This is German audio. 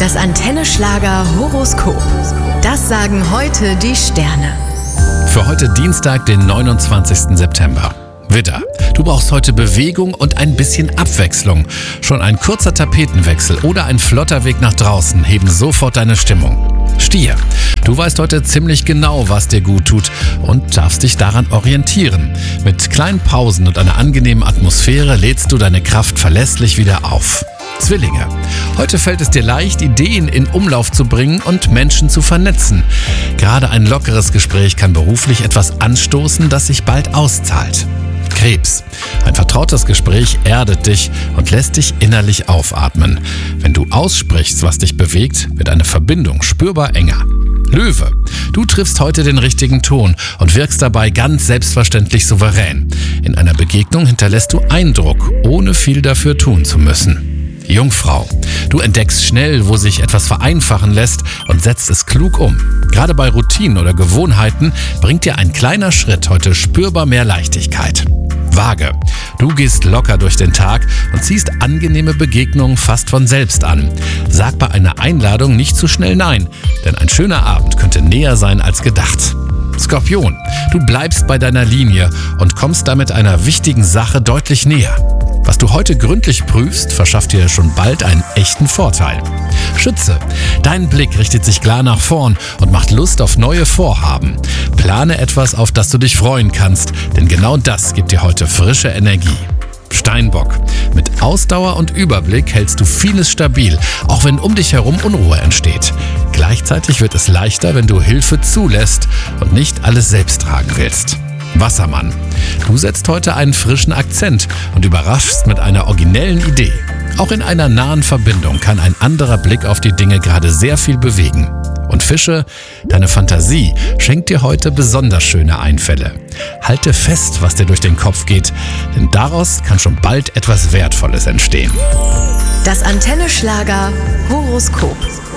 Das Antenne Schlager Horoskop. Das sagen heute die Sterne. Für heute Dienstag, den 29. September. Widder, du brauchst heute Bewegung und ein bisschen Abwechslung. Schon ein kurzer Tapetenwechsel oder ein flotter Weg nach draußen heben sofort deine Stimmung. Stier, du weißt heute ziemlich genau, was dir gut tut und darfst dich daran orientieren. Mit kleinen Pausen und einer angenehmen Atmosphäre lädst du deine Kraft verlässlich wieder auf. Zwillinge, heute fällt es dir leicht, Ideen in Umlauf zu bringen und Menschen zu vernetzen. Gerade ein lockeres Gespräch kann beruflich etwas anstoßen, das sich bald auszahlt. Krebs, ein vertrautes Gespräch erdet dich und lässt dich innerlich aufatmen. Wenn du aussprichst, was dich bewegt, wird eine Verbindung spürbar enger. Löwe, du triffst heute den richtigen Ton und wirkst dabei ganz selbstverständlich souverän. In einer Begegnung hinterlässt du Eindruck, ohne viel dafür tun zu müssen. Jungfrau, du entdeckst schnell, wo sich etwas vereinfachen lässt und setzt es klug um. Gerade bei Routinen oder Gewohnheiten bringt dir ein kleiner Schritt heute spürbar mehr Leichtigkeit. Waage, du gehst locker durch den Tag und ziehst angenehme Begegnungen fast von selbst an. Sag bei einer Einladung nicht zu schnell nein, denn ein schöner Abend könnte näher sein als gedacht. Skorpion, du bleibst bei deiner Linie und kommst damit einer wichtigen Sache deutlich näher. Was du heute gründlich prüfst, verschafft dir schon bald einen echten Vorteil. Schütze, dein Blick richtet sich klar nach vorn und macht Lust auf neue Vorhaben. Plane etwas, auf das du dich freuen kannst, denn genau das gibt dir heute frische Energie. Steinbock, mit Ausdauer und Überblick hältst du vieles stabil, auch wenn um dich herum Unruhe entsteht. Gleichzeitig wird es leichter, wenn du Hilfe zulässt und nicht alles selbst tragen willst. Wassermann, du setzt heute einen frischen Akzent und überraschst mit einer originellen Idee. Auch in einer nahen Verbindung kann ein anderer Blick auf die Dinge gerade sehr viel bewegen. Und Fische, deine Fantasie schenkt dir heute besonders schöne Einfälle. Halte fest, was dir durch den Kopf geht, denn daraus kann schon bald etwas Wertvolles entstehen. Das Antenne Schlager Horoskop.